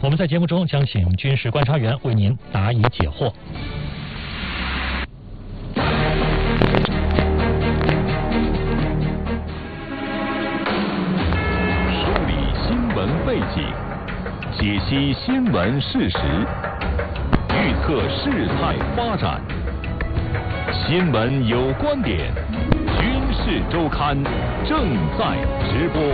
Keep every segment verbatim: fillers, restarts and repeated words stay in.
我们在节目中将请军事观察员为您答疑解惑。 梳理新闻背景，解析新闻事实，预测事态发展。新闻有观点，军事周刊正在直播。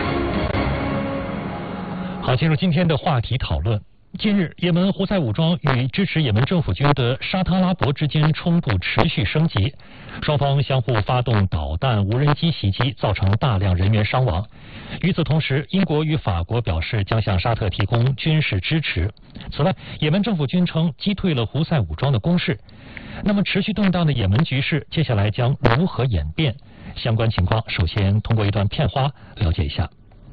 好，进入今天的话题讨论。近日，也门胡塞武装与支持也门政府军的沙特阿拉伯之间冲突持续升级，双方相互发动导弹、无人机袭击，造成大量人员伤亡。与此同时，英国与法国表示将向沙特提供军事支持。此外，也门政府军称击退了胡塞武装的攻势。那么，持续动荡的也门局势接下来将如何演变？相关情况，首先通过一段片花了解一下。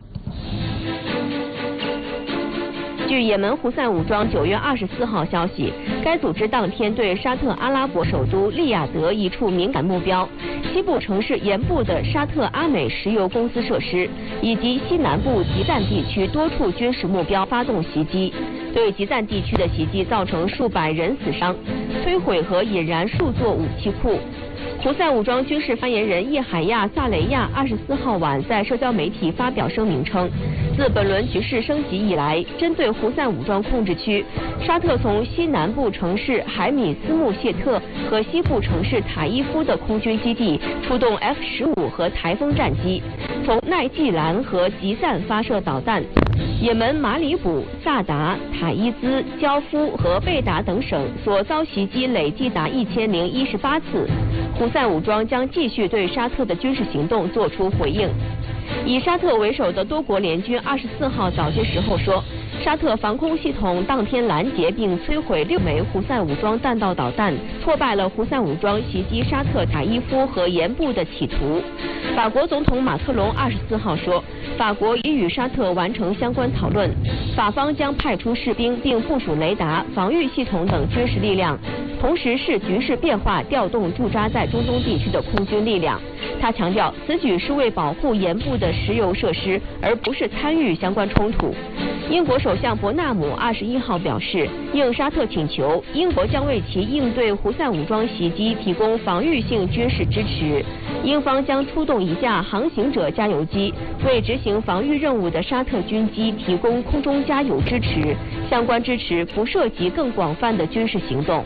据也门胡塞武装九月二十四号消息，该组织当天对沙特阿拉伯首都利雅得一处敏感目标、西部城市沿部的沙特阿美石油公司设施以及西南部吉赞地区多处军事目标发动袭击。对吉赞地区的袭击造成数百人死伤，摧毁和引燃数座武器库。胡塞武装军事发言人叶海亚·萨雷亚二十四号晚在社交媒体发表声明称，自本轮局势升级以来，针对胡塞武装控制区，沙特从西南部城市海米斯穆谢特和西部城市塔伊夫的空军基地出动 F 十五和台风战机，从奈季兰和吉赞发射导弹。也门马里卜、萨达、塔伊兹、焦夫和贝达等省所遭袭击累计达一千零一十八次。胡塞武装将继续对沙特的军事行动作出回应。以沙特为首的多国联军二十四号早些时候说，沙特防空系统当天拦截并摧毁六枚胡塞武装弹道导弹，挫败了胡塞武装袭击沙特塔伊夫和沿部的企图。法国总统马克龙二十四号说，法国已与沙特完成相关讨论，法方将派出士兵并部署雷达、防御系统等军事力量，同时视局势变化调动驻扎在中东地区的空军力量。他强调，此举是为保护沿部的石油设施，而不是参与相关冲突。英国首相伯纳姆二十一号表示，应沙特请求，英国将为其应对胡塞武装袭击提供防御性军事支持。英方将出动一架航行者加油机，为执行防御任务的沙特军机提供空中加油支持。相关支持不涉及更广泛的军事行动。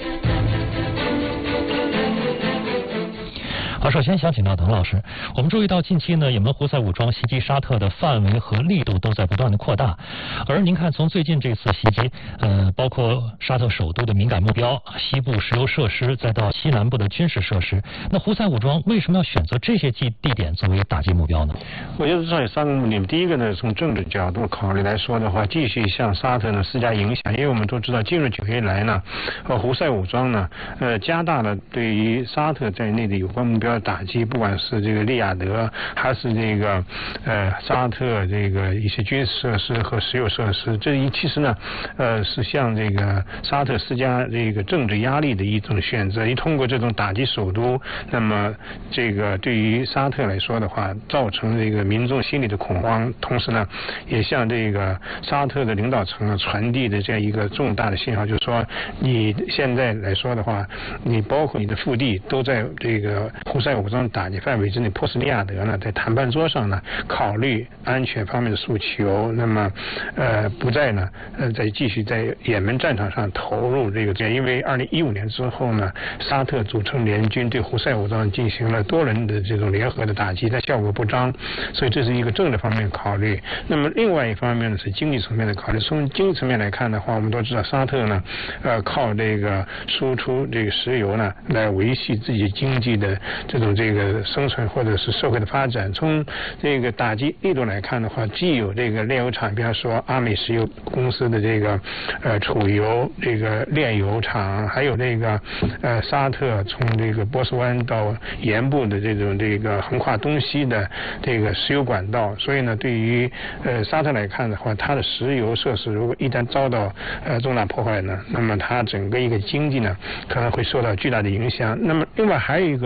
好，首先想请到滕老师，我们注意到近期呢，也门胡塞武装袭击沙特的范围和力度都在不断的扩大，而您看，从最近这次袭击，呃，包括沙特首都的敏感目标、西部石油设施，再到西南部的军事设施，那胡塞武装为什么要选择这些地地点作为打击目标呢？ 我觉得这有三个目的。第一个呢，从政治角度考虑来说的话，继续向沙特呢施加影响，因为我们都知道，进入九月来呢，呃，胡塞武装呢，呃，加大了对于沙特在内的有关目标打击，不管是这个利雅得，还是这个呃沙特这个一些军事设施和石油设施，这一其实呢，呃是向这个沙特施加这个政治压力的一种选择。一通过这种打击首都，那么这个对于沙特来说的话，造成这个民众心里的恐慌，同时呢，也向这个沙特的领导层啊传递的这样一个重大的信号，就是说你现在来说的话，你包括你的腹地都在这个胡塞武装打击范围之内，波斯利亚德呢在谈判桌上呢考虑安全方面的诉求，那么呃不再呢呃再继续在也门战场上投入这个，因为二零一五年之后呢，沙特组成联军对胡塞武装进行了多轮的这种联合的打击，但效果不彰，所以这是一个政治方面的考虑。那么另外一方面呢是经济层面的考虑。从经济层面来看的话，我们都知道沙特呢呃靠这个输出这个石油呢来维系自己经济的这种这个生存或者是社会的发展。从这个打击力度来看的话，既有这个炼油厂，比方说阿美石油公司的这个呃储油这个炼油厂，还有这个呃沙特从这个波斯湾到沿部的这种这个横跨东西的这个石油管道。所以呢，对于呃沙特来看的话，它的石油设施如果一旦遭到呃重大破坏呢，那么它整个一个经济呢可能会受到巨大的影响。那么另外还有一个从军事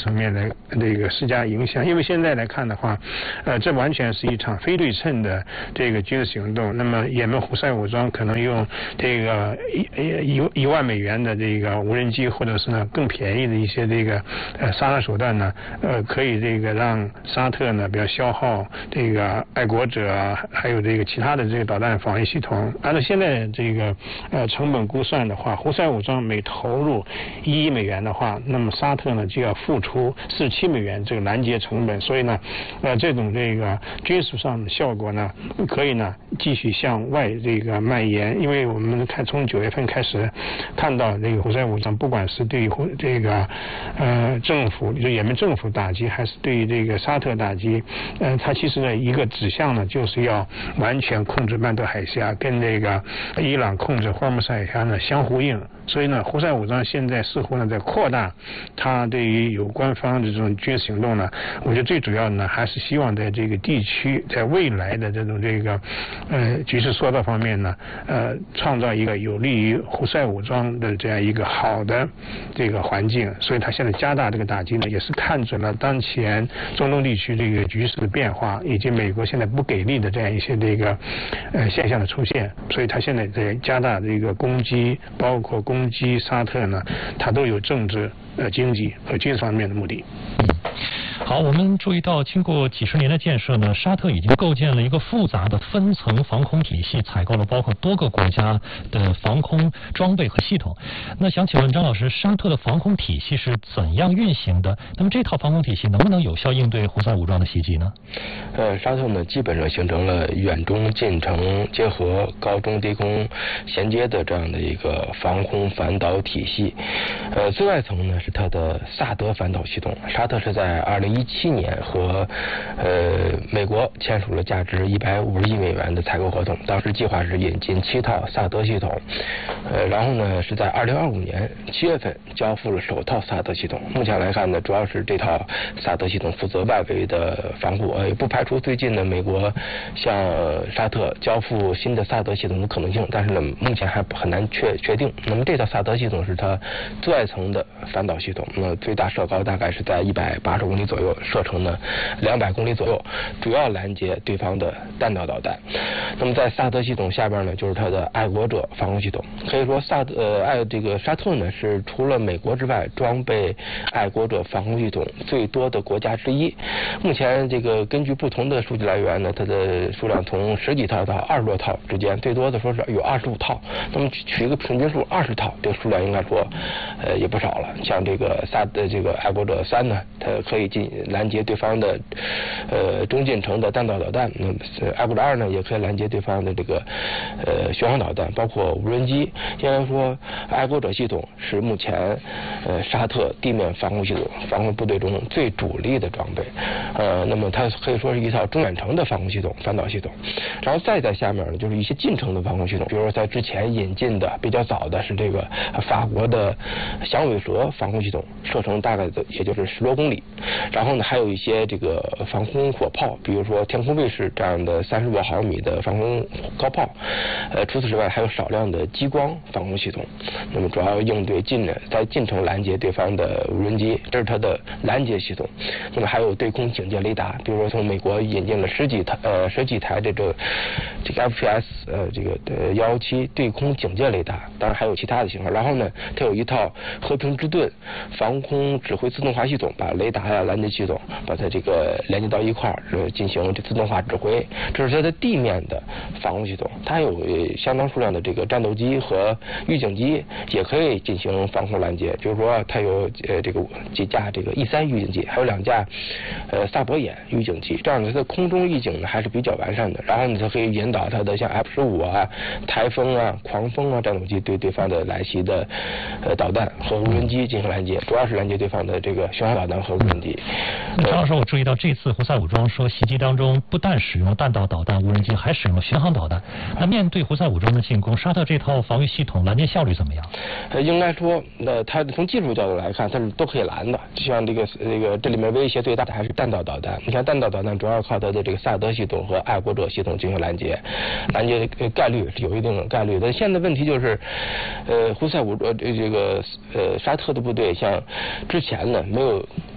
层面来这个施加影响。因为现在来看的话，呃，这完全是一场非对称的这个军事行动。那么也门胡塞武装可能用这个一一一万美元的这个无人机，或者是呢更便宜的一些这个呃杀人手段呢，呃，可以这个让沙特呢比较消耗这个爱国者啊，还有这个其他的这个导弹防御系统。按照现在这个呃成本估算的话，胡塞武装每投入一亿美元的话，那么沙特呢就要付出四十七美元这个拦截成本。所以呢，呃，这种这个军事上的效果呢，可以呢继续向外这个蔓延。因为我们看从九月份开始看到这个胡塞武装，不管是对于这个呃政府，就也门政府打击，还是对于这个沙特打击，呃，它其实呢一个指向呢就是要完全控制曼德海峡，跟这个伊朗控制霍尔木兹海峡呢相呼应。所以呢，胡塞武装现在似乎呢在扩大它对于有关方的这种军事行动呢。我觉得最主要的呢，还是希望在这个地区，在未来的这种这个呃局势缩小方面呢，呃，创造一个有利于胡塞武装的这样一个好的这个环境。所以他现在加大这个打击呢，也是看准了当前中东地区这个局势的变化，以及美国现在不给力的这样一些这个呃现象的出现。所以他现在在加大这个攻击，包括攻击沙特呢，他都有政治、呃经济和军事方面的目的。 好，我们注意到，经过几十年的建设呢，沙特已经构建了一个复杂的分层防空体系，采购了包括多个国家的防空装备和系统。那想请问张老师，沙特的防空体系是怎样运行的？那么这套防空体系能不能有效应对胡塞武装的袭击呢？ 呃，沙特呢，基本上形成了远中近程结合、高中低空衔接的这样的一个防空反导体系。呃，最外层呢是它的萨德反导系统。沙特是在二零一七年和呃美国签署了价值一百五十亿美元的采购合同，当时计划是引进七套萨德系统，呃，然后呢是在二零二五年七月份交付了首套萨德系统。目前来看呢，主要是这套萨德系统负责外围的防护，呃，也不排除最近呢美国向沙特交付新的萨德系统的可能性，但是呢目前还很难确确定。那么这套萨德系统是它最外层的反导系统，那么最大射高大概是在一百八十公里左右，射程呢两百公里左右，主要拦截对方的弹道导弹。那么在萨德系统下边呢，就是它的爱国者防空系统。可以说萨德呃爱这个沙特呢是除了美国之外装备爱国者防空系统最多的国家之一。目前这个根据不同的数据来源呢，它的数量从十几套到二十多套之间，最多的说是有二十五套。那么取一个平均数二十套，这个数量应该说呃也不少了。像这个萨的这个爱国者三呢，它可以进拦截对方的呃中近程的弹道导弹。那么爱国者二呢，也可以拦截对方的这个呃巡航导弹，包括无人机。应该说，爱国者系统是目前呃沙特地面防空系统防空部队中最主力的装备。呃，那么它可以说是一套中远程的防空系统、反导系统。然后再在下面呢，就是一些近程的防空系统，比如说在之前引进的比较早的是这个法国的响尾蛇防空系统，射程大概的也就是十多公里。然后呢，还有一些这个防空火炮，比如说天空卫士这样的三十多毫米的防空高炮。呃，除此之外，还有少量的激光防空系统。那么主要应对近的在近程拦截对方的无人机，这是它的拦截系统。那么还有对空警戒雷达，比如说从美国引进了十几台呃十几台这个这个 F P S 呃这个呃幺幺七对空警戒雷达，当然还有其他的型号。然后呢，它有一套和平之盾防空指挥自动化系统，把雷达呀、拦截系统把它这个连接到一块儿，呃进行这自动化指挥。这是它的地面的防空系统，它有相当数量的这个战斗机和预警机，也可以进行防空拦截。比如说，它有呃这个几架这个 E 三预警机，还有两架呃萨博眼预警机，这样的它的空中预警呢还是比较完善的。然后呢，它可以引导它的像 F 十五啊、台风啊、狂风啊战斗机对对方的来袭的呃导弹和无人机进行拦截，主要是拦截对方的这个巡航导弹和无人机。 那张老师，我注意到这次胡塞武装说袭击当中不但使用了弹道导弹、无人机，还使用了巡航导弹。那面对胡塞武装的进攻，沙特这套防御系统拦截效率怎么样？ 呃，应该说，那它从技术角度来看，它是都可以拦的。就像这个这个这里面威胁最大的还是弹道导弹。你看弹道导弹主要靠它的这个萨德系统和爱国者系统进行拦截，拦截的概率是有一定的概率的。现在问题就是，呃，胡塞武呃这个呃沙特的部队像之前呢没有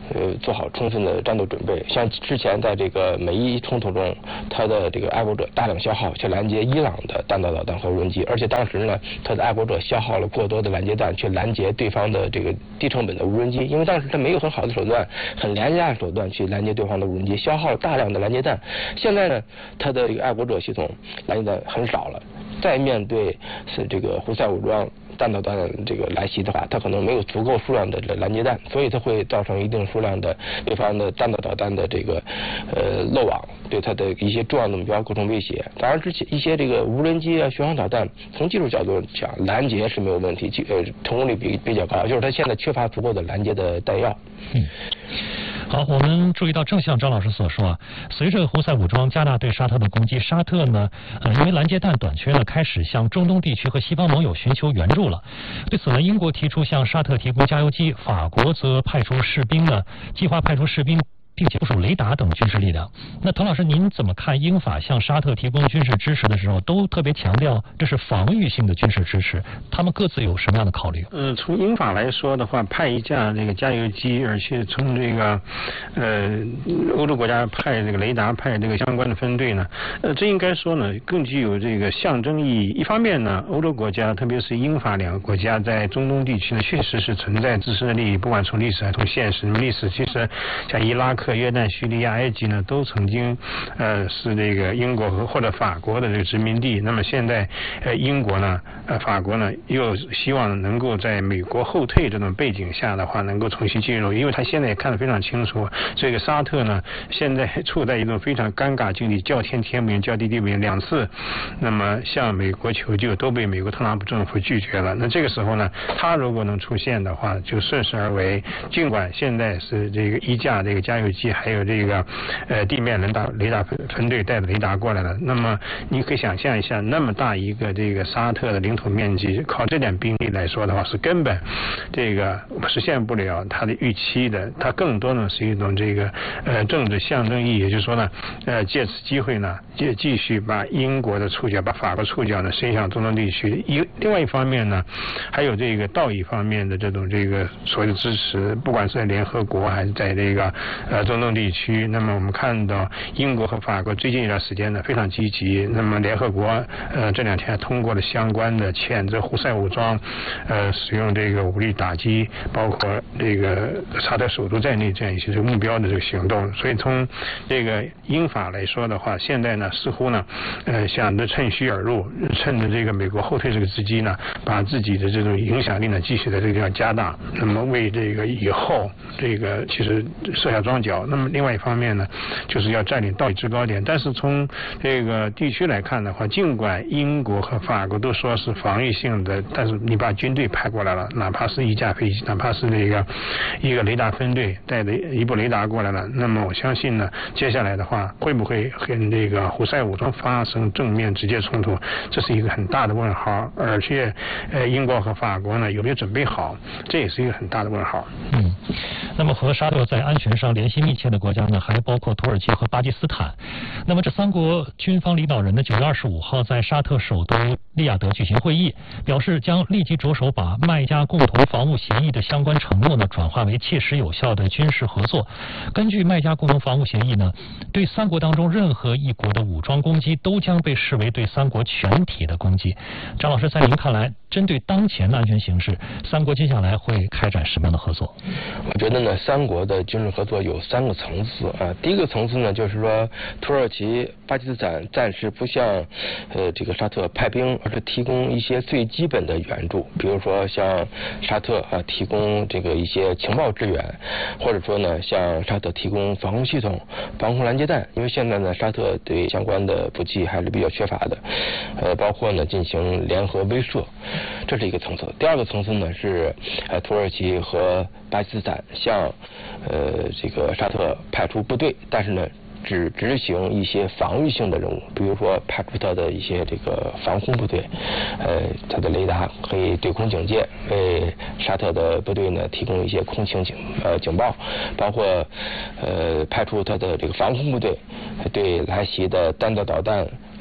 呃做好充分的战斗准备。像之前在这个美伊冲突中，他的这个爱国者大量消耗去拦截伊朗的弹道导弹和无人机，而且当时呢，他的爱国者消耗了过多的拦截弹去拦截对方的这个低成本的无人机，因为当时他没有很好的手段，很廉价的手段去拦截对方的无人机，消耗了大量的拦截弹。现在呢，他的这个爱国者系统拦截弹很少了，再面对是这个胡塞武装弹道导弹这个来袭的话，它可能没有足够数量的拦截弹，所以它会造成一定数量的对方的弹道导弹的这个呃漏网，对它的一些重要的目标构成威胁。当然，之前一些这个无人机啊、巡航导弹，从技术角度讲，拦截是没有问题，呃，成功率比比较高，就是它现在缺乏足够的拦截的弹药。 嗯。好，我们注意到，正像张老师所说啊，随着胡塞武装加大对沙特的攻击，沙特呢，呃，因为拦截弹短缺呢，开始向中东地区和西方盟友寻求援助了。对此呢，英国提出向沙特提供加油机，法国则派出士兵呢，计划派出士兵，并且部署雷达等军事力量。那滕老师，您怎么看英法向沙特提供军事支持的时候，都特别强调这是防御性的军事支持？他们各自有什么样的考虑？ 呃，从英法来说的话，派一架这个加油机，而且从这个呃欧洲国家派这个雷达，派这个相关的分队呢，呃，这应该说呢，更具有这个象征意义。一方面呢，欧洲国家，特别是英法两个国家，在中东地区呢，确实是存在自身的利益，不管从历史还是从现实。历史其实像伊拉克、约旦、叙利亚、埃及呢，都曾经呃是这个英国和或者法国的这个殖民地。那么现在呃英国呢，呃法国呢，又希望能够在美国后退这种背景下的话，能够重新进入，因为他现在也看得非常清楚，这个沙特呢现在处在一种非常尴尬境地，叫天天不应，叫地地不应，两次那么向美国求救都被美国特朗普政府拒绝了。那这个时候呢，他如果能出现的话，就顺势而为。尽管现在是这个一架这个加油机，还有这个呃地面雷达雷达分队带着雷达过来了，那么你可以想象一下，那么大一个这个沙特的领土面积，靠这点兵力来说的话，是根本这个实现不了它的预期的。它更多呢是一种这个呃政治象征意义，也就是说呢，呃借此机会呢，继继续把英国的触角，把法国触角呢伸向中东地区。一另外一方面呢，还有这个道义方面的这种这个所谓的支持，不管是在联合国还是在这个呃中东地区。那么我们看到英国和法国最近一段时间呢非常积极。那么联合国呃这两天通过了相关的谴责胡塞武装呃使用这个武力打击包括这个沙特首都在内这样一些这个目标的这个行动。所以从这个英法来说的话，现在呢似乎呢呃想着趁虚而入，趁着这个美国后退这个时机呢，把自己的这种影响力呢继续在这个地方加大，那么为这个以后这个其实设下庄脚。那么另外一方面呢，就是要占领道义制高点。但是从这个地区来看的话，尽管英国和法国都说是防御性的，但是你把军队派过来了，哪怕是一架飞机，哪怕是这个一个雷达分队带着一部雷达过来了，那么我相信呢，接下来的话会不会跟这个胡塞武装发生正面直接冲突，这是一个很大的问号。而且呃英国和法国呢有没有准备好，这也是一个很大的问号。 嗯，那么和沙特在安全上联系密切的国家呢，还包括土耳其和巴基斯坦。那么这三国军方领导人呢，九月二十五号在沙特首都利雅得举行会议，表示将立即着手把麦加共同防务协议的相关承诺呢，转化为切实有效的军事合作。根据麦加共同防务协议呢，对三国当中任何一国的武装攻击都将被视为对三国全体的攻击。张老师，在您看来，针对当前的安全形势，三国接下来会开展什么样的合作？ 我觉得呢，三国的军事合作有三个层次啊。第一个层次呢，就是说土耳其、巴基斯坦暂时不向呃这个沙特派兵，而是提供一些最基本的援助，比如说向沙特啊提供这个一些情报支援，或者说呢向沙特提供防空系统、防空拦截弹，因为现在呢沙特对相关的武器还是比较缺乏的，呃包括呢进行联合威慑，这是一个层次。第二个层次呢是呃土耳其和巴基斯坦向呃这个沙特派出部队，但是呢只执行一些防御性的任务，比如说派出他的一些这个防空部队，呃，他的雷达可以对空警戒，为沙特的部队呢提供一些空情警呃警报，包括呃派出他的这个防空部队对来袭的弹道导弹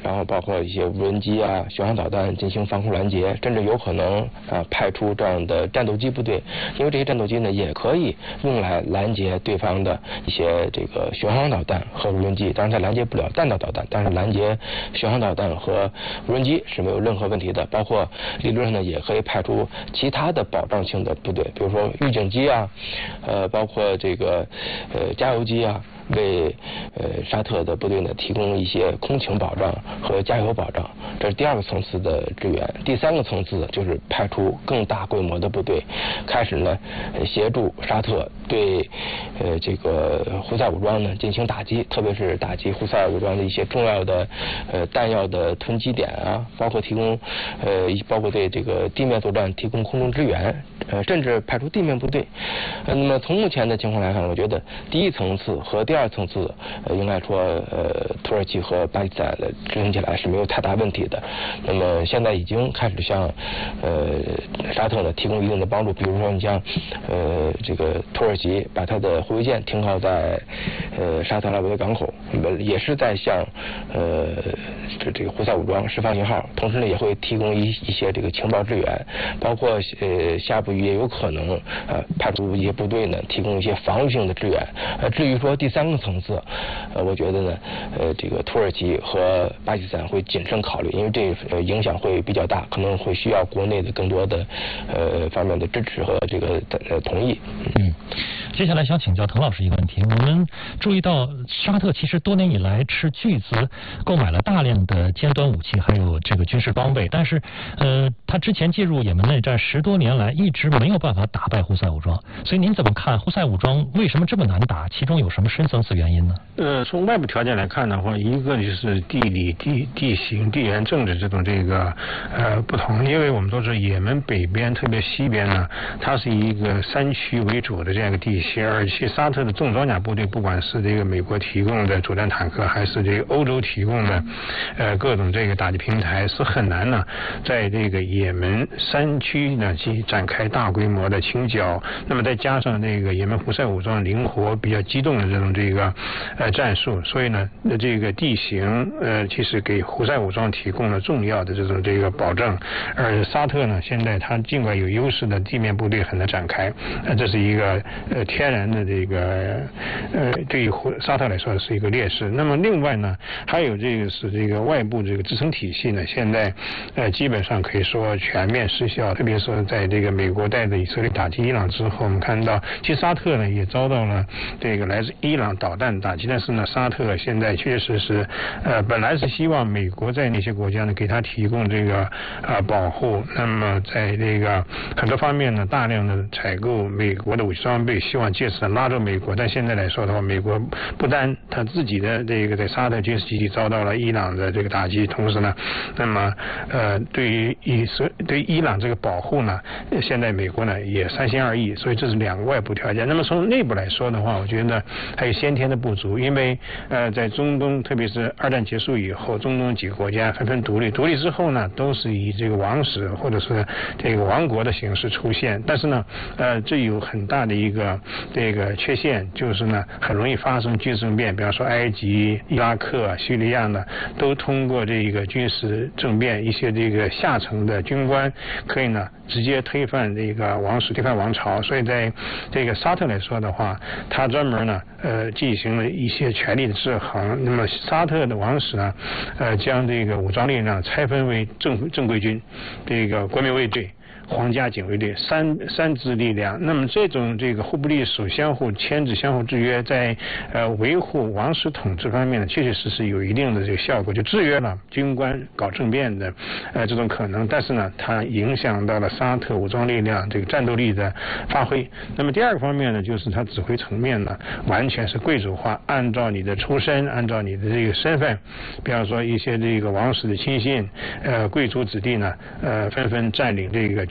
然后包括一些无人机啊、巡航导弹进行防空拦截，甚至有可能啊派出这样的战斗机部队，因为这些战斗机呢也可以用来拦截对方的一些这个巡航导弹和无人机。当然它拦截不了弹道导弹，但是拦截巡航导弹和无人机是没有任何问题的。包括理论上呢也可以派出其他的保障性的部队，比如说预警机啊，呃，包括这个呃加油机啊，为呃沙特的部队呢提供一些空勤保障和加油保障，这是第二个层次的支援。第三个层次就是派出更大规模的部队，开始呢协助沙特对呃这个胡塞武装呢进行打击，特别是打击胡塞武装的一些重要的呃弹药的囤积点啊，包括提供呃包括对这个地面作战提供空中支援，呃甚至派出地面部队。呃、那么从目前的情况来看，我觉得第一层次和第二层次，呃，应该说，呃，土耳其和巴基斯坦的执行起来是没有太大问题的。那么现在已经开始向，呃，沙特呢提供一定的帮助，比如说你像，呃，这个土耳其把它的护卫舰停靠在，呃，沙特阿拉伯的港口，也是在向，呃，这这个胡塞武装释放信号，同时呢也会提供一一些这个情报支援，包括呃下步也有可能呃派出一些部队呢提供一些防御性的支援。呃，至于说第三个层次，呃，我觉得呢，呃，这个土耳其和巴基斯坦会谨慎考虑，因为这呃影响会比较大，可能会需要国内的更多的呃方面的支持和这个呃同意。 嗯，接下来想请教滕老师一个问题，我们注意到沙特其实多年以来斥巨资购买了大量的尖端武器，还有这个军事装备，但是呃，他之前介入也门内战十多年来一直没有办法打败胡塞武装，所以您怎么看胡塞武装为什么这么难打？其中有什么深层次原因呢？ 呃，从外部条件来看的话，一个就是地理、地地形、地缘政治这种这个呃不同，因为我们都知道也门北边，特别西边呢，它是一个山区为主的这样一个地形，而且沙特的重装甲部队，不管是这个美国提供的主战坦克，还是这个欧洲提供的呃各种这个打击平台，是很难呢在这个也门山区呢去展开大规模的清剿。那么再加上这个也门胡塞武装灵活、比较机动的这种这个呃战术，所以呢，这个地形呃其实给胡塞武装提供了重要的这种这个保证。而沙特呢，现在它尽管有优势的地面部队很难展开，呃，这是一个呃天然的这个呃对于沙特来说是一个劣势。那么另外呢，还有这个是这个外部这个支撑体系呢，现在呃基本上可以说全面失效。特别是在这个美国带着以色列打击伊朗之后，我们看到其实沙特呢也遭到了这个来自伊朗导弹打击，但是呢，沙特现在确实是呃本来是希望美国在那些国家呢给他提供这个啊、呃、保护，那么在这个很多方面呢大量的采购美国的武器装备，希望借此拉住美国。但现在来说的话，美国不单他自己的这个在沙特军事基地遭到了伊朗的这个打击，同时呢，那么呃对于以色对于伊朗这个保护呢，现在美国呢也三心二意，所以这是两个外部条件。那么从内部来说的话，我觉得还有先天的不足，因为呃在中东，特别是二战结束以后，中东几个国家纷纷独立，独立之后呢，都是以这个王室或者是这个王国的形式出现，但是呢，呃，这有很大的一个这个缺陷，就是呢，很容易发生军事政变，比方说埃及、伊拉克、叙利亚呢，都通过这个军事政变，一些这个下层的军官可以呢直接推翻这个王室、推翻王朝。所以在这个沙特来说的话，他专门呢呃进行了一些权力的制衡。那么沙特的王室呢，呃将这个武装力量拆分为正正规军、这个国民卫队、皇家警卫队三三支力量。那么这种这个互不隶属、相互牵制、相互制约，在呃维护王室统治方面呢，确确实实有一定的这个效果，就制约了军官搞政变的呃这种可能。但是呢，它影响到了沙特武装力量这个战斗力的发挥。那么第二个方面呢，就是它指挥层面呢，完全是贵族化，按照你的出身，按照你的这个身份，比方说一些这个王室的亲信、呃贵族子弟呢，呃纷纷占领这个军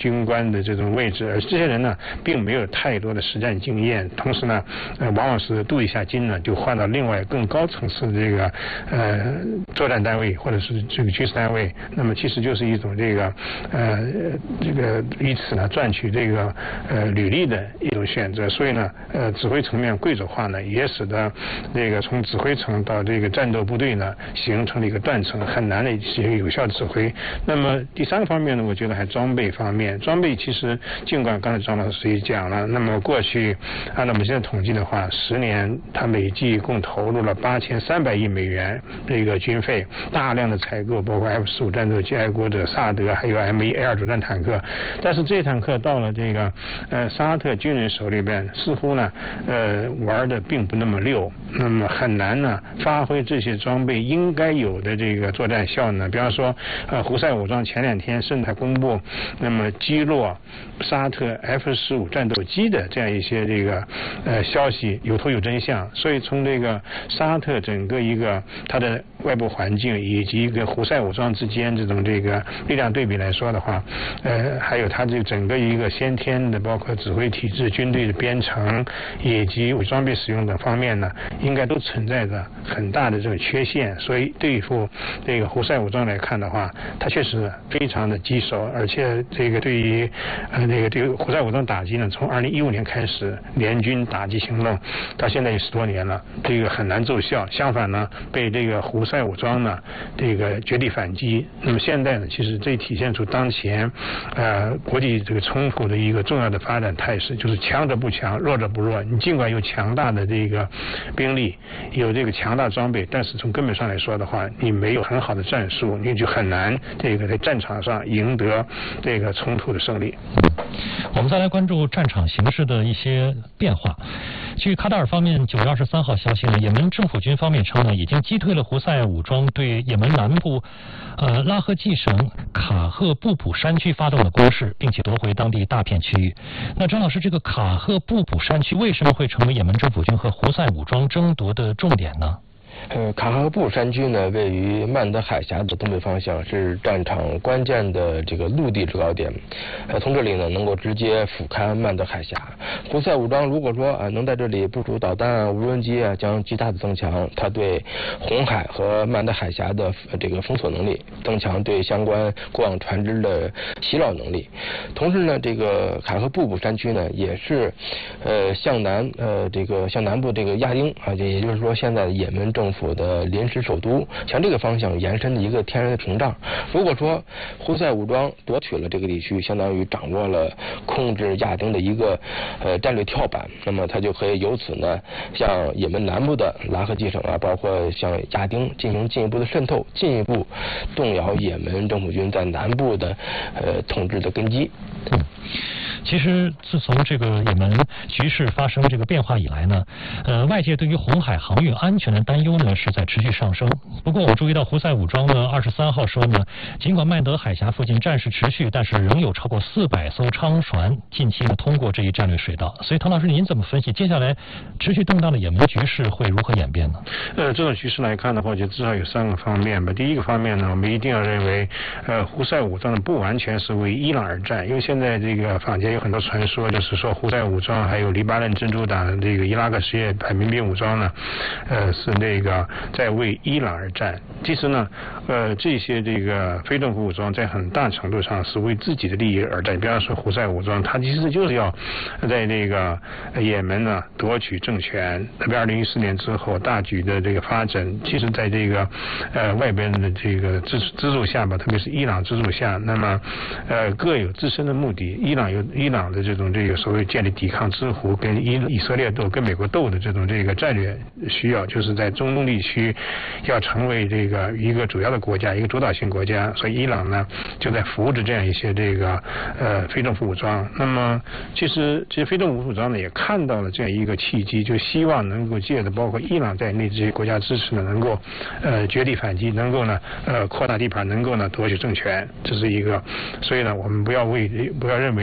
军官的这种位置，而这些人呢，并没有太多的实战经验，同时呢，呃，往往是镀一下金呢，就换到另外更高层次的这个呃作战单位或者是这个军事单位，那么其实就是一种这个呃这个以此呢赚取这个呃履历的一种选择，所以呢，呃，指挥层面贵族化呢，也使得这个从指挥层到这个战斗部队呢，形成了一个断层，很难的一些有效指挥。那么第三个方面呢，我觉得还装备方面，装备其实尽管刚才张老师也讲了，那么过去按照我们现在统计的话，十年它累计共投入了八千三百亿美元这个军费，大量的采购，包括 F 十五战斗机、爱国者、萨德，还有 M 一 A 二主战坦克。但是这坦克到了这个呃沙特军人手里边，似乎呢呃玩的并不那么溜，那么很难呢发挥这些装备应该有的这个作战效能。比方说呃胡塞武装前两天甚至还公布，那么击落沙特 F 十五战斗机的这样一些这个呃消息有头有真相，所以从这个沙特整个一个它的外部环境以及一个胡塞武装之间这种这个力量对比来说的话，呃还有它这整个一个先天的包括指挥体制、军队的编程以及伪装备使用等方面呢，应该都存在着很大的这个缺陷，所以对付这个胡塞武装来看的话，它确实非常的棘手，而且这个对于呃那个对于胡塞武装打击呢，从二零一五年开始联军打击行动到现在有十多年了，这个很难奏效。相反呢，被这个胡塞武装呢这个绝地反击。那么现在呢，其实这体现出当前呃国际这个冲突的一个重要的发展态势，就是强者不强，弱者不弱。你尽管有强大的这个兵力，有这个强大装备，但是从根本上来说的话，你没有很好的战术，你就很难这个在战场上赢得这个冲突的胜利。 我们再来关注战场形势的一些变化。据卡塔尔方面九月二十三号消息呢，也门政府军方面称呢，已经击退了胡塞武装对也门南部呃拉赫季省卡赫布普山区发动的攻势，并且夺回当地大片区域。那张老师，这个卡赫布普山区为什么会成为也门政府军和胡塞武装争夺的重点呢？ 呃，卡赫布山区呢，位于曼德海峡的东北方向，是战场关键的这个陆地制高点。呃，从这里呢，能够直接俯瞰曼德海峡。胡塞武装如果说啊、呃、能在这里部署导弹啊、无人机啊，将极大的增强它对红海和曼德海峡的、呃、这个封锁能力，增强对相关过往船只的袭扰能力。同时呢，这个卡赫布普山区呢，也是呃向南呃这个向南部这个亚丁啊，也就是说现在也门政府府的临时首都，向这个方向延伸的一个天然的屏障。如果说胡塞武装夺取了这个地区，相当于掌握了控制亚丁的一个呃战略跳板，那么它就可以由此呢向也门南部的拉赫季省啊，包括向亚丁进行进一步的渗透，进一步动摇也门政府军在南部的呃统治的根基。 其实，自从这个也门局势发生这个变化以来呢，呃，外界对于红海航运安全的担忧呢是在持续上升。不过，我注意到胡塞武装呢，二十三号说呢，尽管曼德海峡附近战事持续，但是仍有超过四百艘商船近期呢通过这一战略水道。所以，唐老师，您怎么分析接下来持续动荡的也门局势会如何演变呢？ 呃，这种局势来看的话，就至少有三个方面吧。第一个方面呢，我们一定要认为，呃，胡塞武装不完全是为伊朗而战，因为现在这个坊间有很多传说，就是说胡塞武装还有黎巴嫩真主党的这个伊拉克什叶派民兵武装呢，呃，是那个在为伊朗而战。其实呢，呃，这些这个非政府武装在很大程度上是为自己的利益而战。比方说胡塞武装，它其实就是要在这个也门呢夺取政权。特别二零一四年之后大举的这个发展，其实在这个呃外边的这个资资助下吧，特别是伊朗资助下，那么呃各有自身的目的。伊朗有伊朗的这种这个所谓建立抵抗之湖，跟以以色列斗、跟美国斗的这种这个战略需要，就是在中东地区要成为这个一个主要的国家，一个主导性国家。所以伊朗呢就在扶持这样一些这个呃非政府武装。那么其实这些非政府武装呢也看到了这样一个契机，就希望能够借着包括伊朗在内这些国家支持呢，能够呃绝地反击，能够呢呃扩大地盘，能够呢夺取政权，这是一个。所以呢，我们不要为不要认为呢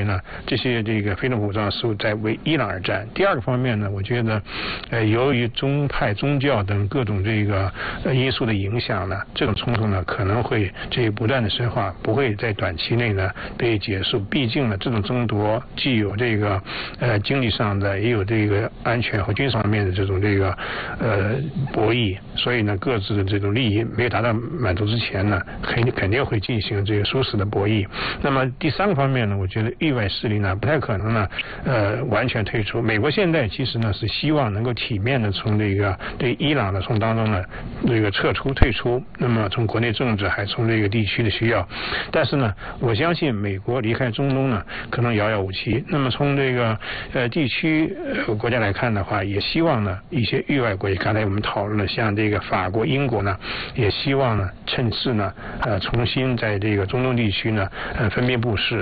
这些这个非政府武装是在为伊朗而战。第二个方面呢，我觉得呃由于宗派、宗教等各种这个呃因素的影响呢，这种冲突呢可能会这不断的深化，不会在短期内呢被结束。毕竟呢，这种争夺既有这个呃经济上的，也有这个安全和军事方面的这种这个呃博弈，所以呢，各自的这种利益没有达到满足之前呢，肯肯定会进行这个殊死的博弈。那么第三个方面呢，我觉得域外势力呢不太可能呢呃完全退出。美国现在其实呢是希望能够体面的从这个对伊朗的从当中呢这个撤出退出，那么从国内政治还从这个地区的需要，但是呢，我相信美国离开中东呢可能遥遥无期。那么从这个呃地区呃国家来看的话，也希望呢一些域外国家，刚才我们讨论了，像这个法国、英国呢，也希望呢趁势呢呃重新在这个中东地区呢呃分别布势。